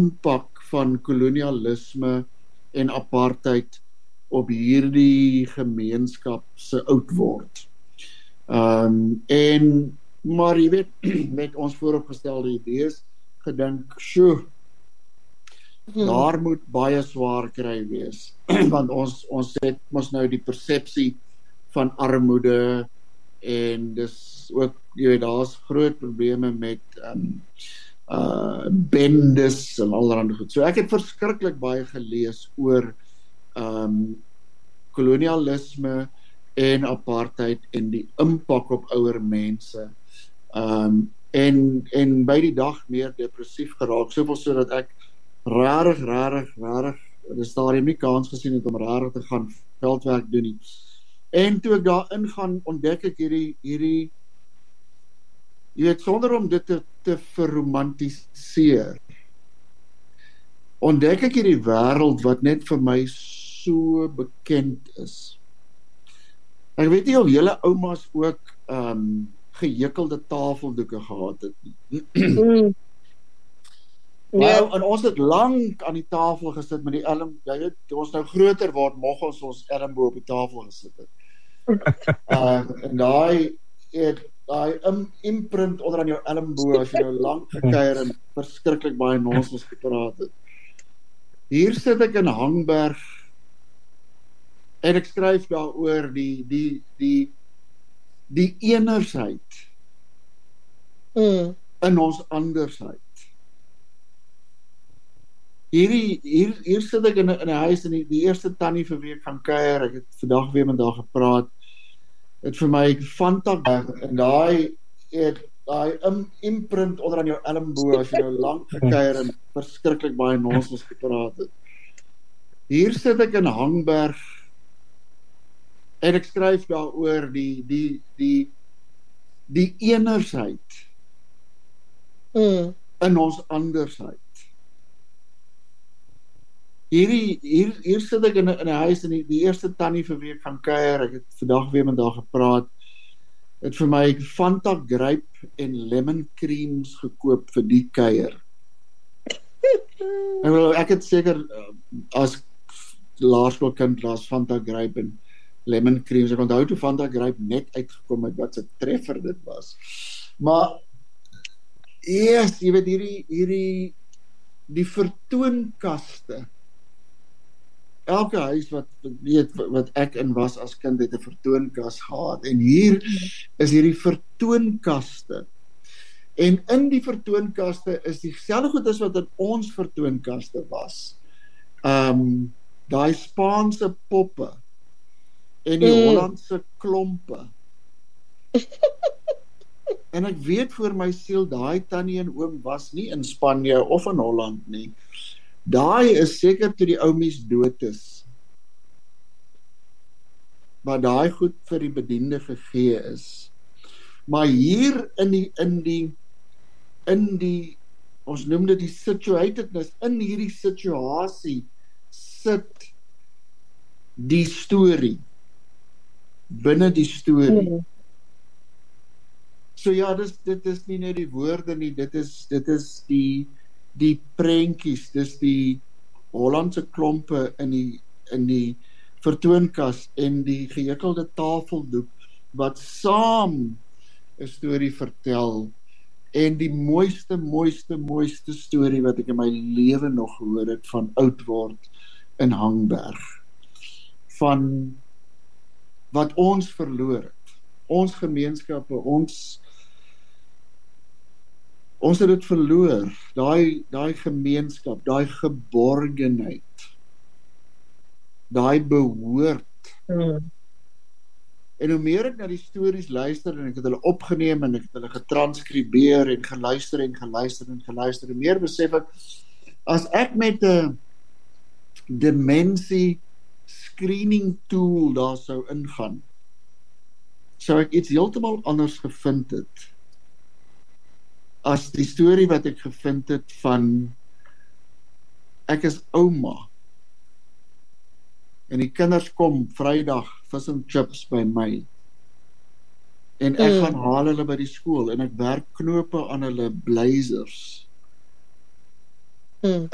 impak van kolonialisme en apartheid op hierdie gemeenskap se oud word. Maar jy weet, met ons vooropgestelde idees, gedink, daar moet baie swaar kry wees, want ons het mos nou die persepsie van armoede, en dis ook, jy weet, daar's groot probleme met bendes en allerhande goed. So ek het verskriklik baie gelees oor kolonialisme en apartheid en die impak op ouer mense. En by die dag meer depressief geraak, soveel so dat ek rarig, in 'n stadium nie kans gesien het om rarig te gaan veldwerk doen nie. En toe ek daarin gaan, ontdek ek hierdie jy weet, sonder om dit te verromantiseer, ontdek ek hierdie wêreld wat net vir my so bekend is. Ek weet nie of julle oumas ook gehekelde tafeldoeke gehad het nie. En ons het lank aan die tafel gesit met die elm, jy weet, toe ons nou groter word, mag ons elmboog op die tafel gesit het. En daai imprint onder aan jou elmboog, as jy nou lank gekuier en verskriklik baie nonsens gepraat het. Hier sit ek in Hangberg, en ek skryf daaroor die eenersheid in ons andersheid. Hier sit ek in 'n huis, en die eerste tannie vir wie ek gaan kuier, ek het vandag weer met haar gepraat, het vir my Fanta, en daai imprint onder aan jou elmboog, as jy nou lank gekuier en verskriklik baie nonsens gepraat het. Hier sit ek in Hangberg, en ek skryf daaroor die eenersheid in ons andersheid. Hier sit ek in 'n huis, en die eerste tannie vir wie ek gaan kuier, ek het vandag weer met haar gepraat, het vir my Fanta Grape en lemon creams gekoop vir die kuier. Ek het seker as laerskoolkind laas Fanta Grape en lemon creams, ek onthou toe Fanta Grape net uitgekom het, wat 'n treffer dit was. Maar yes, jy weet, die vertoonkaste. Elke huis wat ek in was as kind, het 'n vertoonkas gehad, en hier is hierdie vertoonkaste, en in die vertoonkaste is dieselfde goed as wat in ons vertoonkaste was, daai Spaanse poppe, en die Hollandse klompe, en ek weet voor my siel, daai tannie en oom was nie in Spanje of in Holland nie. Daai is seker toe die oumies dood is, maar daai goed vir die bediende gegee is. Maar hier in die ons noem dit die situatedness, in hierdie situasie sit die storie, binne die storie. So ja, dit is nie net die woorde nie, dit is die prentjies, dis die Hollandse klompe in die vertoonkas en die gehekelde tafeldoek wat saam 'n storie vertel, en die mooiste storie wat ek in my lewe nog gehoor het van oud word in Hangberg, van wat ons verloor het, ons gemeenskappe, ons het dit verloor, daai gemeenskap, daai geborgenheid, daai behoort. En hoe meer ek na die stories luister, en ek het hulle opgeneem, en ek het hulle getranskribeer, en geluister, en meer besef ek, as ek met 'n demensie screening tool daar sou ingaan, sou ek iets heeltemal anders gevind het, as die storie wat ek gevind het van, ek is ouma, en die kinders kom Vrydag vis en chips by my, en ek gaan haal hulle by die skool, en ek werk knope aan hulle blazers.